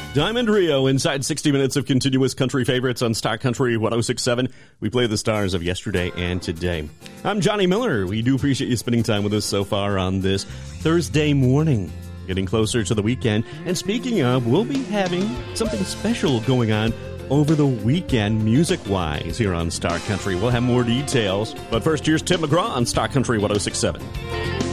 Diamond Rio inside 60 minutes of continuous country favorites on Star Country 106.7. We play the stars of yesterday and today. I'm Johnny Miller. We do appreciate you spending time with us so far on this Thursday morning. Getting closer to the weekend. And speaking of, we'll be having something special going on over the weekend music-wise here on Star Country. We'll have more details. But first, here's Tim McGraw on Star Country 106.7.